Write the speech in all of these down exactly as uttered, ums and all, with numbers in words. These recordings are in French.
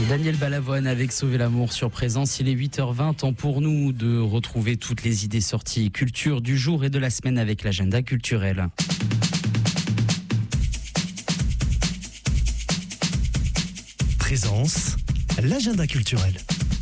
Daniel Balavoine avec Sauver l'amour sur Présence. Il est huit heures vingt, temps pour nous de retrouver toutes les idées sorties culture du jour et de la semaine avec l'agenda culturel. Présence, l'agenda culturel.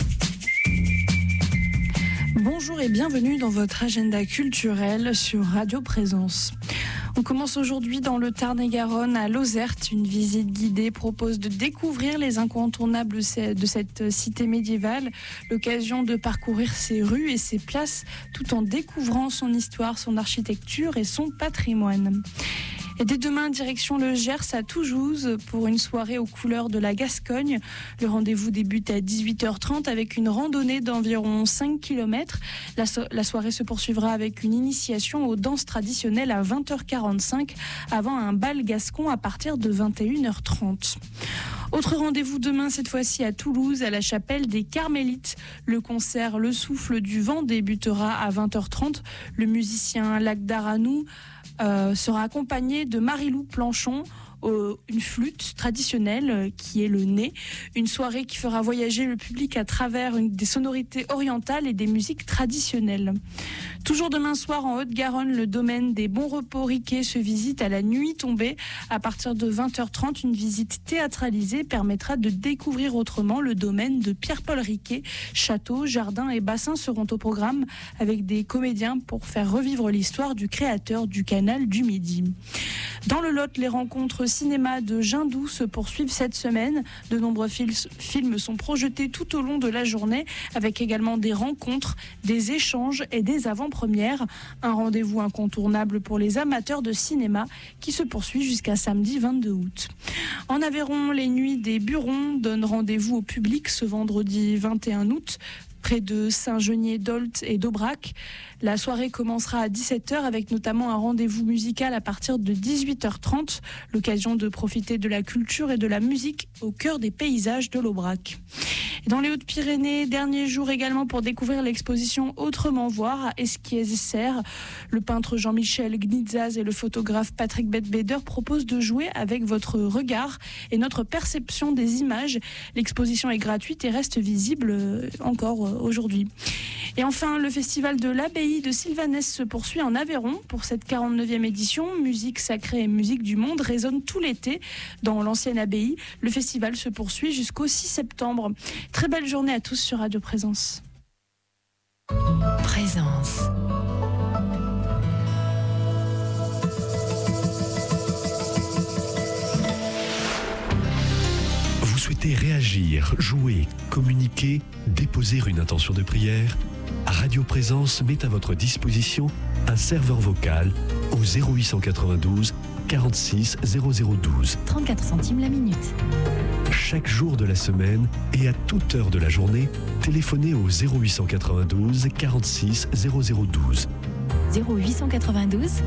Bonjour et bienvenue dans votre agenda culturel sur Radio Présence. On commence aujourd'hui dans le Tarn-et-Garonne à Lozerte. Une visite guidée propose de découvrir les incontournables de cette cité médiévale, l'occasion de parcourir ses rues et ses places tout en découvrant son histoire, son architecture et son patrimoine. Et dès demain, direction le Gers à Toujouz pour une soirée aux couleurs de la Gascogne. Le rendez-vous débute à dix-huit heures trente avec une randonnée d'environ cinq kilomètres. La, so- la soirée se poursuivra avec une initiation aux danses traditionnelles à vingt heures quarante-cinq avant un bal gascon à partir de vingt et une heures trente. Autre rendez-vous demain, cette fois-ci à Toulouse, à la chapelle des Carmélites. Le concert Le Souffle du Vent débutera à vingt heures trente. Le musicien Lagdaranou euh, sera accompagné de Marie-Lou Planchon, euh, une flûte traditionnelle euh, qui est le nez. Une soirée qui fera voyager le public à travers une, des sonorités orientales et des musiques traditionnelles. Toujours demain soir en Haute-Garonne, le domaine des Bons Repos Riquet se visite à la nuit tombée. À partir de vingt heures trente, une visite théâtralisée permettra de découvrir autrement le domaine de Pierre-Paul Riquet. Châteaux, jardins et bassins seront au programme avec des comédiens pour faire revivre l'histoire du créateur du canal du Midi. Dans le Lot, les rencontres cinéma de Jindou se poursuivent cette semaine. De nombreux fil- films sont projetés tout au long de la journée avec également des rencontres, des échanges et des avant-premières. Un rendez-vous incontournable pour les amateurs de cinéma qui se poursuit jusqu'à samedi vingt-deux août. En Aveyron, les nuits des Burons donnent rendez-vous au public ce vendredi vingt et un août. Près de Saint-Genier, d'Olt et d'Aubrac. La soirée commencera à dix-sept heures avec notamment un rendez-vous musical à partir de dix-huit heures trente. L'occasion de profiter de la culture et de la musique au cœur des paysages de l'Aubrac. Et dans les Hautes-Pyrénées, dernier jour également pour découvrir l'exposition Autrement voir à Esquies-Serres. Le peintre Jean-Michel Gnitzaz et le photographe Patrick Bedbeder proposent de jouer avec votre regard et notre perception des images. L'exposition est gratuite et reste visible encore aujourd'hui. Et enfin, le festival de l'abbaye de Sylvanès se poursuit en Aveyron pour cette quarante-neuvième édition. Musique sacrée et musique du monde résonnent tout l'été dans l'ancienne abbaye. Le festival se poursuit jusqu'au six septembre. Très belle journée à tous sur Radio Présence. Présence. Vous souhaitez réagir, jouer, communiquer, déposer une intention de prière? Radio Présence met à votre disposition un serveur vocal au zéro huit cent quatre-vingt-douze quarante-six zéro zéro douze. trente-quatre centimes la minute. Chaque jour de la semaine et à toute heure de la journée, téléphonez au zéro huit cent quatre-vingt-douze quarante-six zéro zéro douze. zéro huit cent quatre-vingt-douze